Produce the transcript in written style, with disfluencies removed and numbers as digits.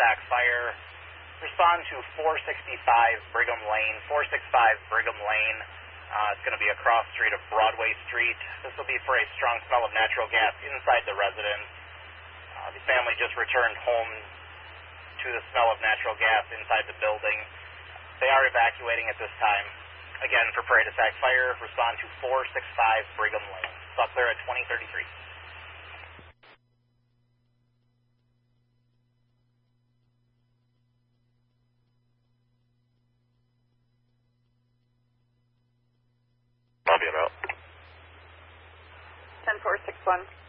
attack fire. Respond to 465 Brigham Lane. 465 Brigham Lane. It's going to be across the street of Broadway Street. This will be for a strong smell of natural gas inside the residence. The family just returned home to the smell of natural gas inside the building. They are evacuating at this time. Again, for Parade Attack Fire, respond to 465 Brigham Lane. Stop clear at 2033. Copy, I'm out. 10461.